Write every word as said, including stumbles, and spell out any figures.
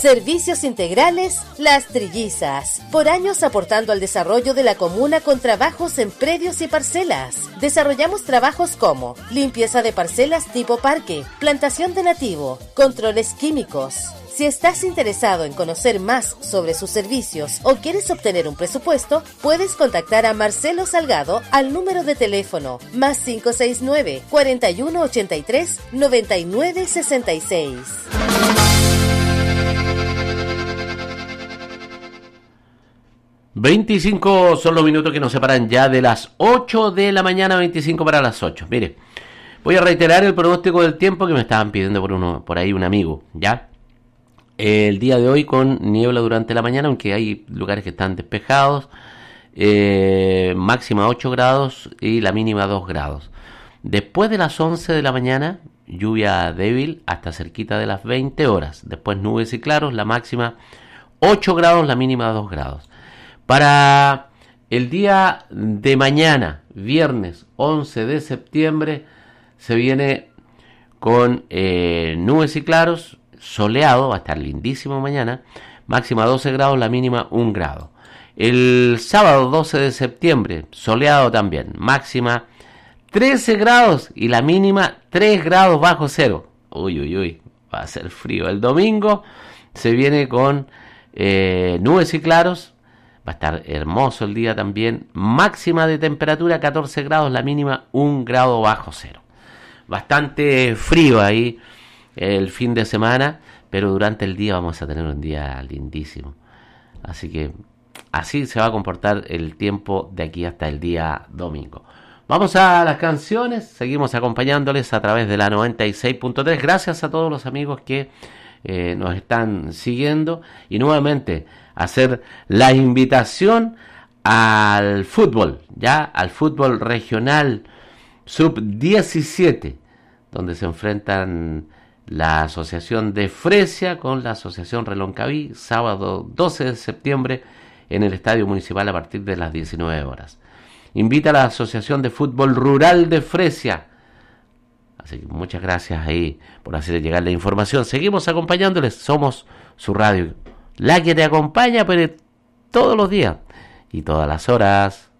Servicios integrales Las Trillizas. Por años aportando al desarrollo de la comuna con trabajos en predios y parcelas. Desarrollamos trabajos como limpieza de parcelas tipo parque, plantación de nativo, controles químicos. Si estás interesado en conocer más sobre sus servicios o quieres obtener un presupuesto, puedes contactar a Marcelo Salgado al número de teléfono más cinco seis nueve, cuarenta y uno ochenta y tres, noventa y nueve sesenta y seis. veinticinco son los minutos que nos separan ya de las ocho de la mañana, veinticinco para las ocho. Mire, voy a reiterar el pronóstico del tiempo que me estaban pidiendo por uno, por ahí un amigo, ¿ya? El día de hoy con niebla durante la mañana, aunque hay lugares que están despejados, eh, máxima ocho grados y la mínima dos grados. Después de las once de la mañana, lluvia débil hasta cerquita de las veinte horas. Después nubes y claros, la máxima ocho grados, la mínima dos grados. Para el día de mañana, viernes once de septiembre, se viene con eh, nubes y claros, soleado, va a estar lindísimo mañana, máxima doce grados, la mínima un grado. El sábado doce de septiembre, soleado también, máxima trece grados y la mínima tres grados bajo cero. Uy, uy, uy, va a ser frío. El domingo se viene con eh, nubes y claros, va a estar hermoso el día también, máxima de temperatura catorce grados, la mínima un grado bajo cero. Bastante frío ahí el fin de semana, pero durante el día vamos a tener un día lindísimo. Así que así se va a comportar el tiempo de aquí hasta el día domingo. Vamos a las canciones, seguimos acompañándoles a través de la noventa y seis punto tres. Gracias a todos los amigos que eh, nos están siguiendo y nuevamente hacer la invitación al fútbol, ya al fútbol regional sub diecisiete, donde se enfrentan la Asociación de Fresia con la Asociación Reloncaví, sábado doce de septiembre en el Estadio Municipal a partir de las diecinueve horas. Invita a la Asociación de Fútbol Rural de Fresia. Así que muchas gracias ahí por hacer llegar la información. Seguimos acompañándoles, somos su radio, la que te acompaña pero todos los días y todas las horas.